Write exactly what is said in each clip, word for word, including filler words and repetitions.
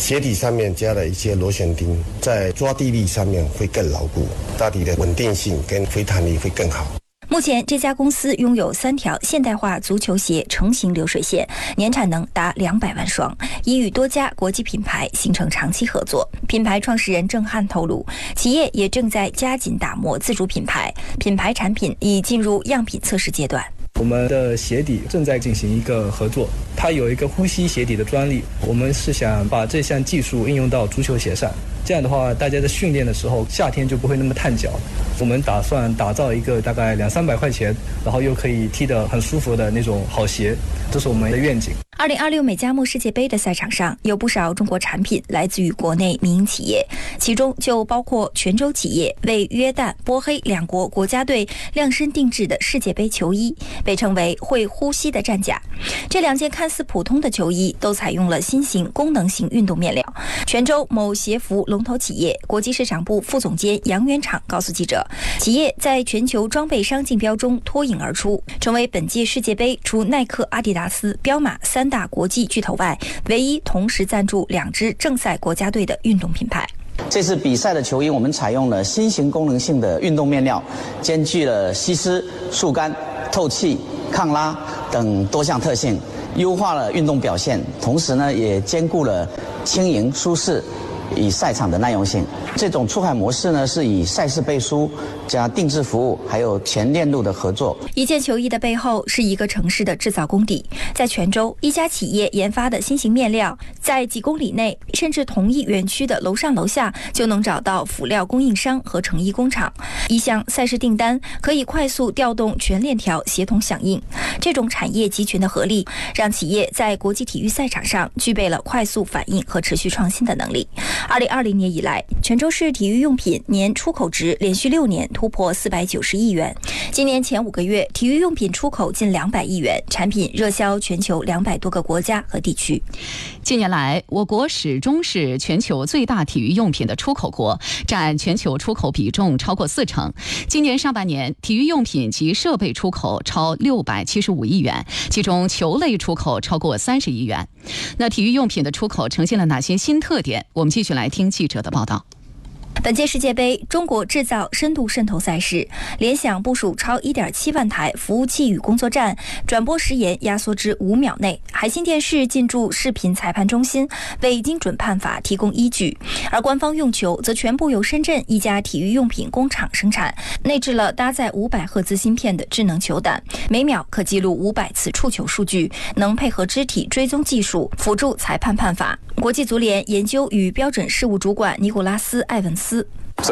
鞋底上面加了一些螺旋钉，在抓地力上面会更牢固，大体的稳定性跟回弹力会更好。 目前，这家公司拥有三条现代化足球鞋成型流水线，年产能达两百万双，已与多家国际品牌形成长期合作。品牌创始人郑汉透露，企业也正在加紧打磨自主品牌，品牌产品已进入样品测试阶段。 我们的鞋底正在进行一个合作，它有一个呼吸鞋底的专利，我们是想把这项技术应用到足球鞋上，这样的话大家在训练的时候夏天就不会那么烫脚。我们打算打造一个大概两三百块钱，然后又可以踢得很舒服的那种好鞋，这是我们的愿景。 二零二六美加墨世界杯的赛场上，有不少中国产品来自于国内民营企业，其中就包括泉州企业为约旦、波黑两国国家队量身定制的世界杯球衣，被称为会呼吸的战甲。这两件看似普通的球衣都采用了新型功能性运动面料。泉州某鞋服龙头企业国际市场部副总监杨元厂告诉记者，企业在全球装备商竞标中脱颖而出，成为本届世界杯除耐克、阿迪达斯、彪马三大国际巨头外，唯一同时赞助两支正赛国家队的运动品牌。 这次比赛的球衣，我们采用了新型功能性的运动面料，兼具了吸湿、速干、透气、抗拉等多项特性，优化了运动表现，同时呢，也兼顾了轻盈、舒适与赛场的耐用性。这种出海模式呢，是以赛事背书加定制服务还有全链路的合作。 一件球衣的背后是一个城市的制造工地，在泉州，一家企业研发的新型面料，在几公里内甚至同一园区的楼上楼下就能找到辅料供应商和成衣工厂。一项赛事订单可以快速调动全链条协同响应。这种产业集群的合力，让企业在国际体育赛场上具备了快速反应和持续创新的能力。二零二零年以来，泉州市体育用品年出口值连续六年突破四百九十亿元。今年前五个月，体育用品出口近两百亿元，产品热销全球两百多个国家和地区。 近年来，我国始终是全球最大体育用品的出口国，占全球出口比重超过四成。今年上半年，体育用品及设备出口超六百七十五亿元，其中球类出口超过三十亿元。那体育用品的出口呈现了哪些新特点？我们继续来听记者的报道。 本届世界杯中国制造深度渗透赛事，联想部署超 一点七万台服务器与工作站，转播时延压缩至五秒内。海信电视进驻视频裁判中心，为精准判罚提供依据。而官方用球则全部由深圳一家体育用品工厂生产，内置了搭载五百赫兹芯片的智能球胆，每秒可记录五百次触球数据，能配合肢体追踪技术辅助裁判判罚。国际足联研究与标准事务主管尼古拉斯·埃文斯。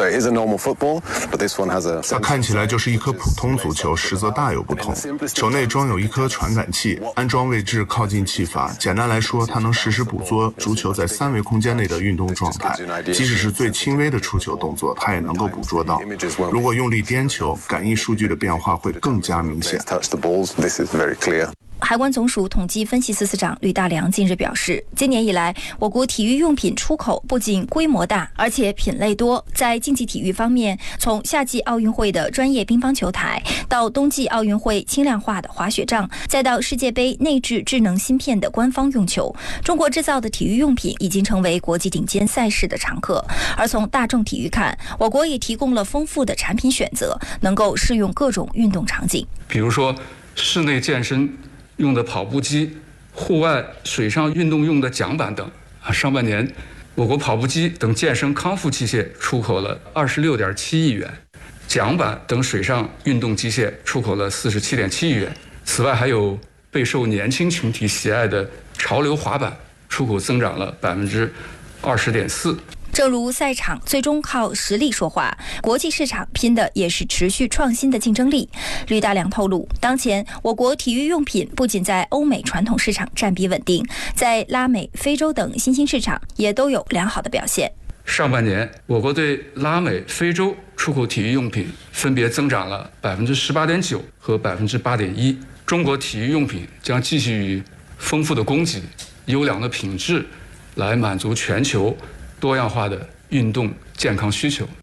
它看起来就是一颗普通足球，实则大有不同。球内装有一颗传感器，安装位置靠近气阀。简单来说，它能实时捕捉足球在三维空间内的运动状态，即使是最轻微的触球动作，它也能够捕捉到。如果用力颠球，感应数据的变化会更加明显。 海关总署统计分析司司长吕大良近日表示，今年以来，我国体育用品出口不仅规模大，而且品类多。在竞技体育方面，从夏季奥运会的专业乒乓球台，到冬季奥运会轻量化的滑雪杖，再到世界杯内置智能芯片的官方用球，中国制造的体育用品已经成为国际顶尖赛事的常客。而从大众体育看，我国也提供了丰富的产品选择，能够适用各种运动场景， 比如说室内健身用的跑步机，户外水上运动用的桨板等。上半年，我国跑步机等健身康复器械出口了二十六点七亿元，桨板等水上运动机械出口了四十七点七亿元。此外，还有备受年轻群体喜爱的潮流滑板，出口增长了百分之二十点四。 正如赛场最终靠实力说话，国际市场拼的也是持续创新的竞争力。吕大良透露，当前我国体育用品不仅在欧美传统市场占比稳定，在拉美、非洲等新兴市场也都有良好的表现。 上半年，我国对拉美、非洲出口体育用品分别增长了百分之十八点九和百分之八点一。中国体育用品将继续以丰富的供给、优良的品质，来满足全球多样化的运动健康需求。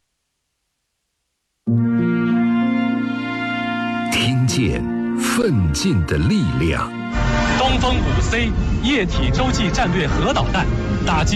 听见奋进的力量。 东风五 C 液体洲际战略核导弹打击